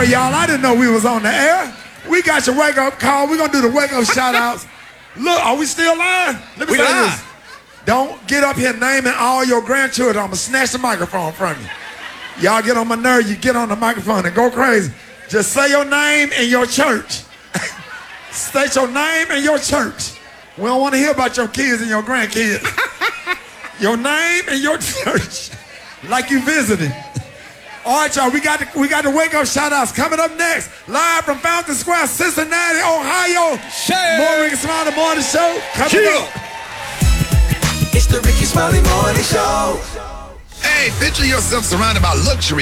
sorry, y'all. I didn't know we was on the air. We got your wake-up call. We're going to do the wake-up shout-outs. Look, are we still live? Let me say this. Don't get up here naming all your grandchildren. I'm going to snatch the microphone from you. Y'all get on my nerve. You get on the microphone and go crazy. Just say your name and your church. State your name and your church. We don't want to hear about your kids and your grandkids. Your name and your church. Like you visited. All right, y'all, we got the wake-up shout-outs coming up next. Live from Fountain Square, Cincinnati, Ohio. More Rickey Smiley Morning Show coming up. It's the Rickey Smiley Morning Show. Hey, picture yourself surrounded by luxury